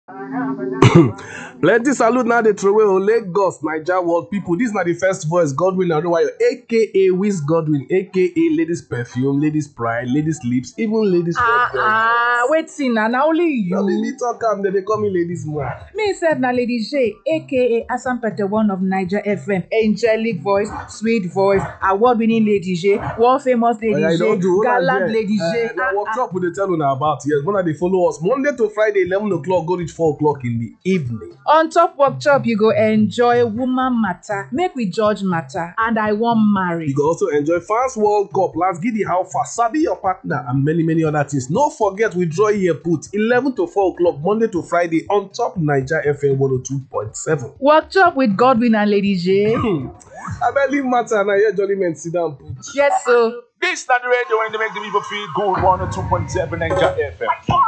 Plenty salute now they throw away Lagos, Niger world people. This is not the first voice, Godwin Adebayo, aka Wiz Godwin, aka Ladies Perfume, Ladies Pride, Ladies Lips, even Ladies wait, see now only you. Let me talk am, they call me Ladies more. Me said na Lady J, aka Asampete one of Niger FM, angelic voice, sweet voice, award-winning Lady J, world famous Lady J, gallant Lady J. Now workshop we dey tell una about, yes. When they follow us Monday to Friday, 11 o'clock, go reach 4 o'clock in the evening. On top workshop, you go enjoy woman matter, make we judge matter, and I want marry. You go also enjoy Fans World Cup, Last Giddy How Far, Sabi Your Partner, and many other things. No forget we draw here put 11 to 4 o'clock Monday to Friday on top Niger FM 102.7. Workshop with Godwin and Lady J. I barely matter and I hear Jolly Men sit down put. Yes, sir. This is not the radio when they make the people feel good. 102.7 Niger FM.